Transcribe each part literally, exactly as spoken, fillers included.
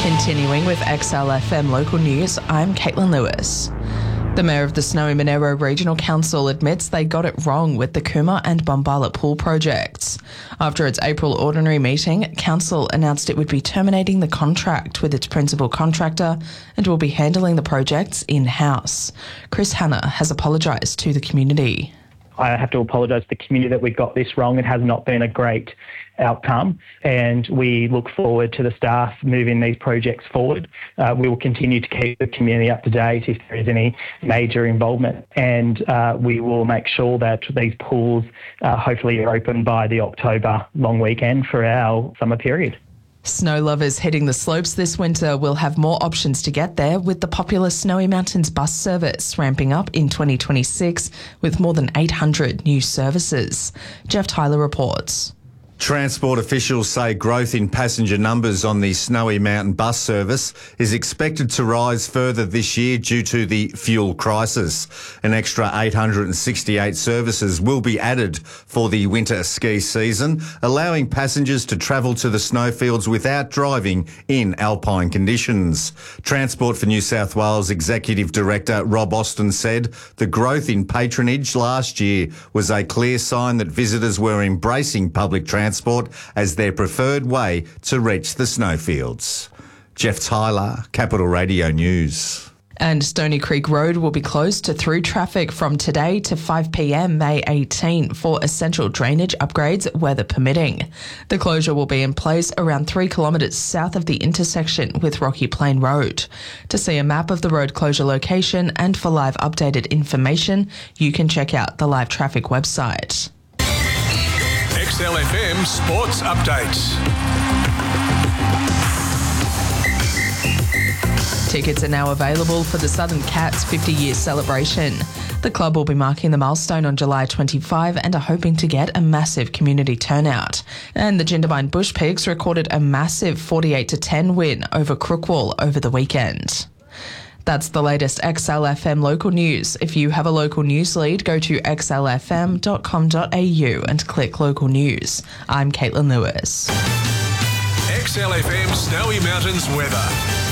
Continuing with X L F M local news, I'm Caitlin Lewis. The Mayor of the Snowy Monero Regional Council admits they got it wrong with the Cooma and Bombala pool projects. After its April ordinary meeting, Council announced it would be terminating the contract with its principal contractor and will be handling the projects in-house. Chris Hanna has apologised to the community. I have to apologise to the community that we got this wrong. It has not been a great outcome, and we look forward to the staff moving these projects forward. Uh, we will continue to keep the community up to date if there is any major involvement, and uh, we will make sure that these pools uh, hopefully are open by the October long weekend for our summer period. Snow lovers heading the slopes this winter will have more options to get there, with the popular Snowy Mountains bus service ramping up in twenty twenty-six with more than eight hundred new services. Jeff Tyler reports. Transport officials say growth in passenger numbers on the Snowy Mountain bus service is expected to rise further this year due to the fuel crisis. An extra eight hundred sixty-eight services will be added for the winter ski season, allowing passengers to travel to the snowfields without driving in alpine conditions. Transport for New South Wales Executive Director Rob Austin said the growth in patronage last year was a clear sign that visitors were embracing public transport Transport as their preferred way to reach the snowfields. Jeff Tyler, Capital Radio News. And Stony Creek Road will be closed to through traffic from today to five p.m. May eighteenth for essential drainage upgrades, weather permitting. The closure will be in place around three kilometres south of the intersection with Rocky Plain Road. To see a map of the road closure location and for live updated information, you can check out the live traffic website. X L F M Sports Updates. Tickets are now available for the Southern Cats fifty-year celebration. The club will be marking the milestone on July twenty-fifth and are hoping to get a massive community turnout. And the Jindabyne Bush Pigs recorded a massive forty-eight to ten win over Crookwell over the weekend. That's the latest X L F M local news. If you have a local news lead, go to x l f m dot com dot a u and click local news. I'm Caitlin Lewis. X L F M Snowy Mountains weather.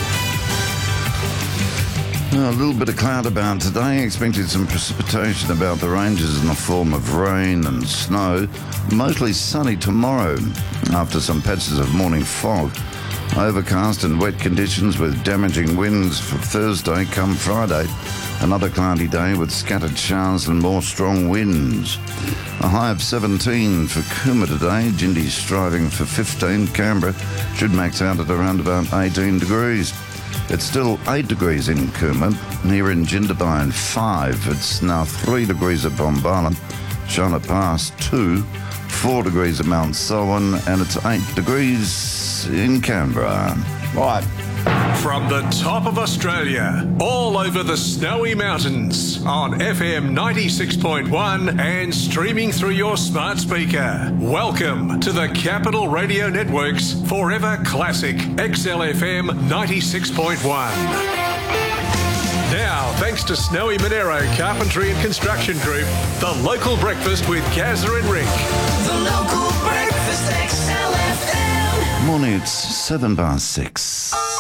A little bit of cloud about today, expecting some precipitation about the ranges in the form of rain and snow. Mostly sunny tomorrow after some patches of morning fog. Overcast and wet conditions with damaging winds for Thursday come Friday. Another cloudy day with scattered showers and more strong winds. A high of seventeen for Cooma today. Jindy's striving for fifteen. Canberra should max out at around about eighteen degrees. It's still eight degrees in Cooma. Here in Jindabyne, five. It's now three degrees at Bombala. Shona Pass, two. four degrees at Mount Selwyn. And it's eight degrees in Canberra. Right. From the top of Australia, all over the Snowy Mountains, on F M ninety-six point one and streaming through your smart speaker. Welcome to the Capital Radio Network's Forever Classic X L F M ninety-six point one. Now, thanks to Snowy Monero Carpentry and Construction Group, the local breakfast with Gazza and Rick. The local breakfast X L F M. Morning, it's seven past six.